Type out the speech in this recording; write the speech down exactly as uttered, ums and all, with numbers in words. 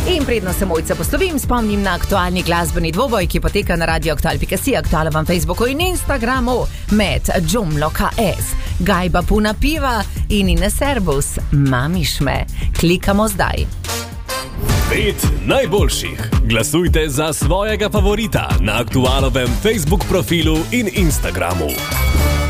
In predno se Mojca poslovim, spomnim na aktualni glasbeni dvoboj, ki poteka na radio aktual pika si, aktualnem Facebooku in Instagramu med Džomlo K S, Gajba puna piva in Ine Servus, Mamiš me. Klikamo zdaj. Pet najboljših. Glasujte za svojega favorita na aktualovem Facebook profilu in Instagramu.